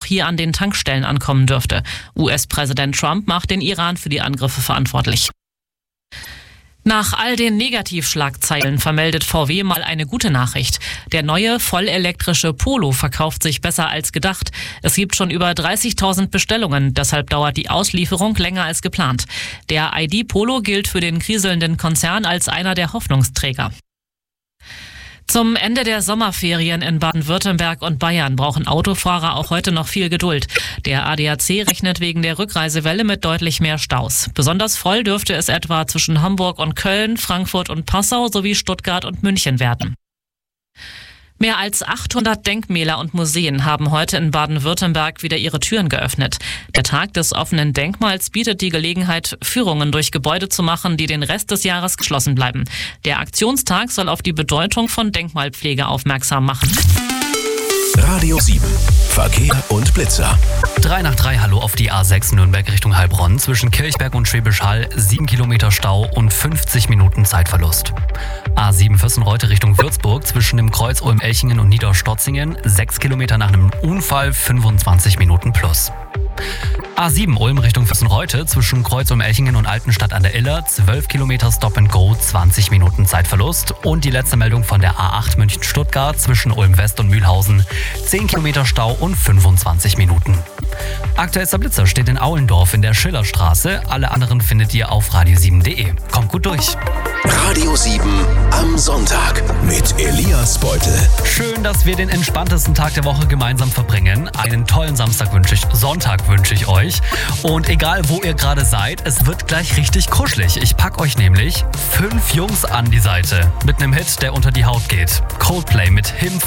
hier an den Tankstellen ankommen dürfte. US-Präsident Trump macht den Iran für die Angriffe verantwortlich. Nach all den Negativschlagzeilen vermeldet VW mal eine gute Nachricht. Der neue vollelektrische Polo verkauft sich besser als gedacht. Es gibt schon über 30.000 Bestellungen, deshalb dauert die Auslieferung länger als geplant. Der ID Polo gilt für den kriselnden Konzern als einer der Hoffnungsträger. Zum Ende der Sommerferien in Baden-Württemberg und Bayern brauchen Autofahrer auch heute noch viel Geduld. Der ADAC rechnet wegen der Rückreisewelle mit deutlich mehr Staus. Besonders voll dürfte es etwa zwischen Hamburg und Köln, Frankfurt und Passau sowie Stuttgart und München werden. Mehr als 800 Denkmäler und Museen haben heute in Baden-Württemberg wieder ihre Türen geöffnet. Der Tag des offenen Denkmals bietet die Gelegenheit, Führungen durch Gebäude zu machen, die den Rest des Jahres geschlossen bleiben. Der Aktionstag soll auf die Bedeutung von Denkmalpflege aufmerksam machen. Radio 7. Verkehr und Blitzer. 3 nach 3, hallo auf die A6 Nürnberg Richtung Heilbronn. Zwischen Kirchberg und Schwäbisch Hall 7 Kilometer Stau und 50 Minuten Zeitverlust. A7 Vürstenreute Richtung Würzburg zwischen dem Kreuz Ulm-Elchingen und Niederstotzingen 6 Kilometer nach einem Unfall 25 Minuten plus. A7 Ulm Richtung Vürstenreute zwischen Kreuz Ulm-Elchingen und Altenstadt an der Iller 12 Kilometer Stop and Go, 20 Minuten Zeitverlust. Und die letzte Meldung von der A8 München-Stuttgart zwischen Ulm West und Mühlhausen 10 Kilometer Stau und 25 Minuten. Aktuellster Blitzer steht in Aulendorf in der Schillerstraße. Alle anderen findet ihr auf radio7.de. Kommt gut durch. Radio 7 am Sonntag mit Elias Beutel. Schön, dass wir den entspanntesten Tag der Woche gemeinsam verbringen. Einen tollen Sonntag wünsche ich euch. Und egal, wo ihr gerade seid, es wird gleich richtig kuschelig. Ich pack euch nämlich 5 Jungs an die Seite mit einem Hit, der unter die Haut geht. Coldplay mit Him